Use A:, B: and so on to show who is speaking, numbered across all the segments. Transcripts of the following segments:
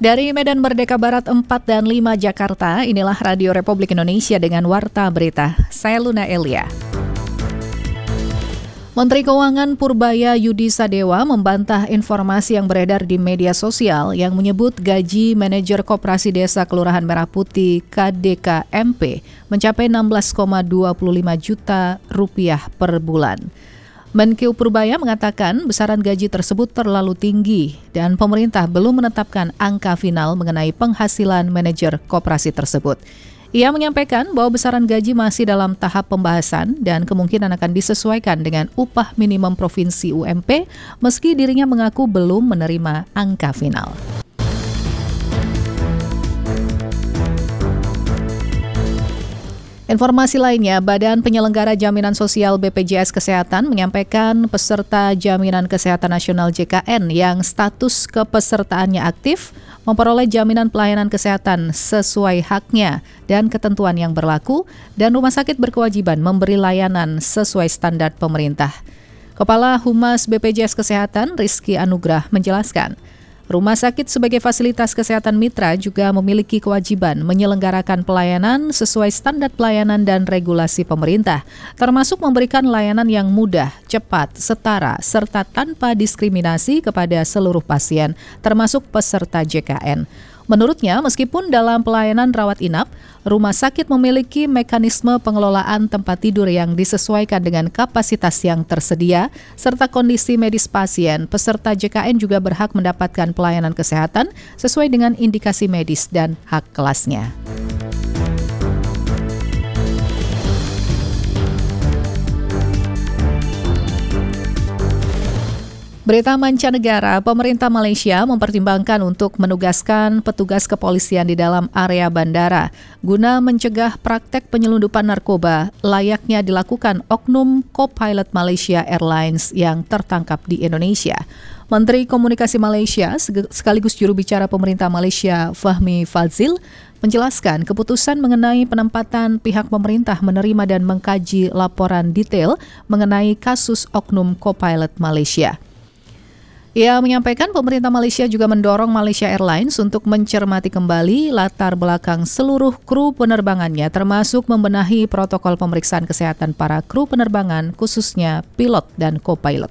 A: Dari Medan Merdeka Barat 4 dan 5 Jakarta, inilah Radio Republik Indonesia dengan Warta Berita. Saya Luna Elia. Menteri Keuangan Purbaya Yudi Sadewa membantah informasi yang beredar di media sosial yang menyebut gaji manajer Koperasi Desa Kelurahan Merah Putih KDKMP mencapai 16,25 juta rupiah per bulan. Menkeu Purbaya mengatakan besaran gaji tersebut terlalu tinggi dan pemerintah belum menetapkan angka final mengenai penghasilan manajer koperasi tersebut. Ia menyampaikan bahwa besaran gaji masih dalam tahap pembahasan dan kemungkinan akan disesuaikan dengan upah minimum provinsi UMP meski dirinya mengaku belum menerima angka final. Informasi lainnya, Badan Penyelenggara Jaminan Sosial BPJS Kesehatan menyampaikan peserta Jaminan Kesehatan Nasional JKN yang status kepesertaannya aktif memperoleh jaminan pelayanan kesehatan sesuai haknya dan ketentuan yang berlaku dan rumah sakit berkewajiban memberi layanan sesuai standar pemerintah. Kepala Humas BPJS Kesehatan Rizky Anugrah menjelaskan, rumah sakit sebagai fasilitas kesehatan mitra juga memiliki kewajiban menyelenggarakan pelayanan sesuai standar pelayanan dan regulasi pemerintah, termasuk memberikan layanan yang mudah, cepat, setara, serta tanpa diskriminasi kepada seluruh pasien, termasuk peserta JKN. Menurutnya, meskipun dalam pelayanan rawat inap, rumah sakit memiliki mekanisme pengelolaan tempat tidur yang disesuaikan dengan kapasitas yang tersedia, serta kondisi medis pasien, peserta JKN juga berhak mendapatkan pelayanan kesehatan sesuai dengan indikasi medis dan hak kelasnya. Berita mancanegara, pemerintah Malaysia mempertimbangkan untuk menugaskan petugas kepolisian di dalam area bandara guna mencegah praktek penyelundupan narkoba layaknya dilakukan oknum co-pilot Malaysia Airlines yang tertangkap di Indonesia. Menteri Komunikasi Malaysia sekaligus juru bicara pemerintah Malaysia Fahmi Fadzil menjelaskan keputusan mengenai penempatan pihak pemerintah menerima dan mengkaji laporan detail mengenai kasus oknum co-pilot Malaysia. Ia menyampaikan pemerintah Malaysia juga mendorong Malaysia Airlines untuk mencermati kembali latar belakang seluruh kru penerbangannya termasuk membenahi protokol pemeriksaan kesehatan para kru penerbangan khususnya pilot dan co-pilot.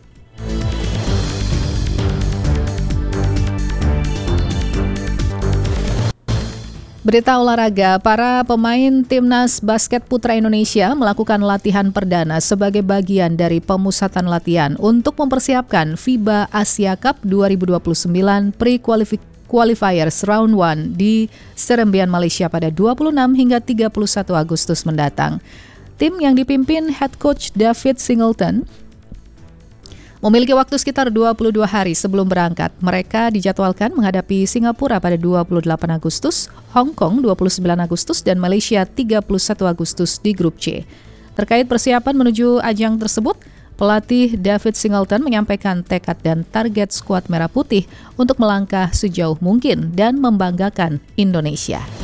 A: Berita olahraga, para pemain Timnas Basket Putra Indonesia melakukan latihan perdana sebagai bagian dari pemusatan latihan untuk mempersiapkan FIBA Asia Cup 2029 Pre-Qualifiers Round 1 di Serembian, Malaysia pada 26 hingga 31 Agustus mendatang. Tim yang dipimpin head coach David Singleton memiliki waktu sekitar 22 hari sebelum berangkat. Mereka dijadwalkan menghadapi Singapura pada 28 Agustus, Hong Kong 29 Agustus, dan Malaysia 31 Agustus di grup C. Terkait persiapan menuju ajang tersebut, pelatih David Singleton menyampaikan tekad dan target skuad Merah Putih untuk melangkah sejauh mungkin dan membanggakan Indonesia.